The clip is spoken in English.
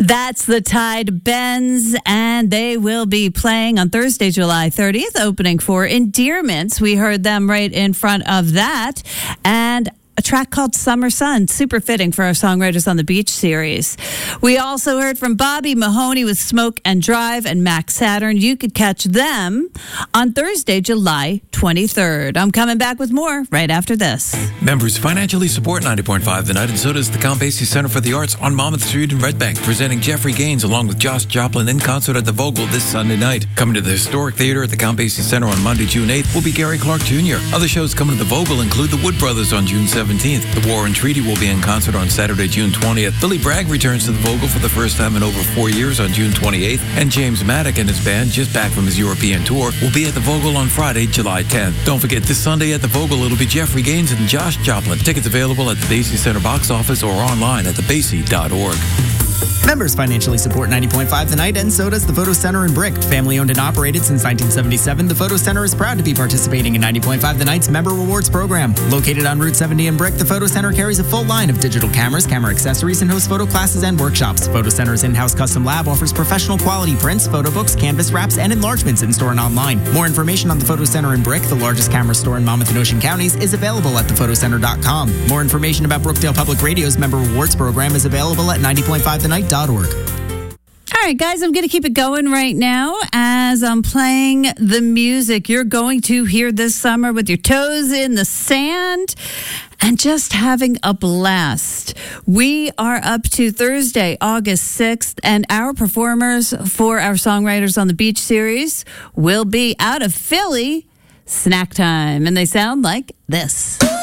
That's the Tide Bends, and they will be playing on Thursday, July 30th, opening for Endearments. We heard them right in front of that. And a track called Summer Sun, super fitting for our Songwriters on the Beach series. We also heard from Bobby Mahoney with Smoke and Drive and Max Saturn. You could catch them on Thursday, July 23rd. I'm coming back with more right after this. Members financially support 90.5 The Night, and so does the Count Basie Center for the Arts on Monmouth Street in Red Bank, presenting Jeffrey Gaines along with Josh Joplin in concert at the Vogel this Sunday night. Coming to the Historic Theater at the Count Basie Center on Monday, June 8th will be Gary Clark Jr. Other shows coming to the Vogel include the Wood Brothers on June 17th. The War and Treaty will be in concert on Saturday, June 20th. Billy Bragg returns to the Vogel for the first time in over 4 years on June 28th. And James Maddock and his band, just back from his European tour, will be at the Vogel on Friday, July 10th. Don't forget, this Sunday at the Vogel, it'll be Jeffrey Gaines and Josh Joplin. Tickets available at the Basie Center box office or online at thebasie.org. Members financially support 90.5 The Night, and so does the Photo Center in Brick. Family owned and operated since 1977, the Photo Center is proud to be participating in 90.5 The Night's Member Rewards program. Located on Route 70 in Brick, the Photo Center carries a full line of digital cameras, camera accessories, and hosts photo classes and workshops. Photo Center's in-house custom lab offers professional quality prints, photo books, canvas wraps, and enlargements in-store and online. More information on the Photo Center in Brick, the largest camera store in Monmouth and Ocean counties, is available at thephotoCenter.com. More information about Brookdale Public Radio's Member Rewards program is available at 90.5thennight.org. All right, guys, I'm going to keep it going right now as I'm playing the music you're going to hear this summer with your toes in the sand and just having a blast. We are up to Thursday, August 6th, and our performers for our Songwriters on the Beach series will be out of Philly, Snack Time, and they sound like this.